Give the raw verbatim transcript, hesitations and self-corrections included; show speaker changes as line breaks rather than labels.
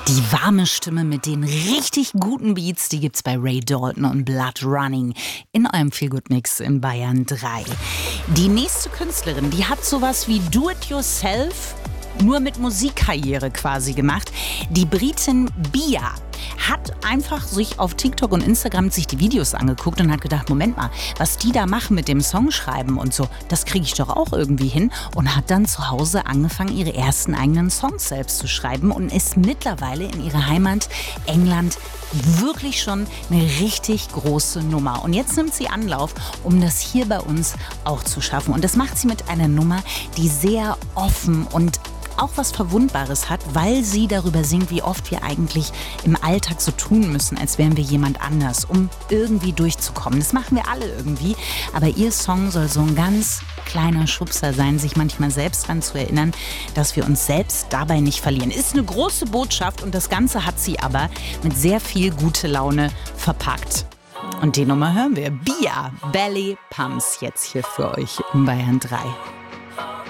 Die warme Stimme mit den richtig guten Beats, die gibt's bei Ray Dalton und Blood Running in eurem Feelgood-Mix in Bayern drei. Die nächste Künstlerin, die hat sowas wie Do-It-Yourself nur mit Musikkarriere quasi gemacht. Die Britin Bia hat einfach sich auf TikTok und Instagram sich die Videos angeguckt und hat gedacht, Moment mal, was die da machen mit dem Songschreiben und so, das kriege ich doch auch irgendwie hin, und hat dann zu Hause angefangen, ihre ersten eigenen Songs selbst zu schreiben und ist mittlerweile in ihrer Heimat England wirklich schon eine richtig große Nummer. Und jetzt nimmt sie Anlauf, um das hier bei uns auch zu schaffen. Und das macht sie mit einer Nummer, die sehr offen und auch was Verwundbares hat, weil sie darüber singt, wie oft wir eigentlich im Alltag so tun müssen, als wären wir jemand anders, um irgendwie durchzukommen. Das machen wir alle irgendwie, aber ihr Song soll so ein ganz kleiner Schubser sein, sich manchmal selbst daran zu erinnern, dass wir uns selbst dabei nicht verlieren. Ist eine große Botschaft, und das Ganze hat sie aber mit sehr viel gute Laune verpackt. Und die Nummer hören wir. Bia, Belly Pumps, jetzt hier für euch in Bayern drei.